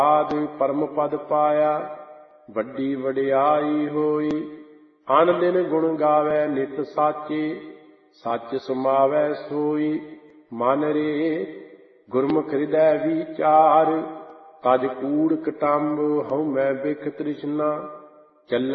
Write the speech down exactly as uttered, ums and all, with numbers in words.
ਆਦਿ ਪਰਮ ਪਦ ਪਾਇਆ, ਵੱਡੀ ਵਡਿਆਈ ਹੋਈ। ਅਨ ਦਿਨ ਗੁਣ ਗਾਵੈ ਨਿਤ ਸਾਚੇ, ਸੱਚ ਸਮਾਵੈ ਸੋਈ। ਮਨ ਰੇ ਗੁਰਮੁਖ ਹਿਰਦੈ ਵਿਚਾਰ, ਤਜ ਕੂੜ ਕਟੰਬ ਹਉਮੈ ਬਿਖ ਤ੍ਰਿਸ਼ਨਾ। ਚੱਲ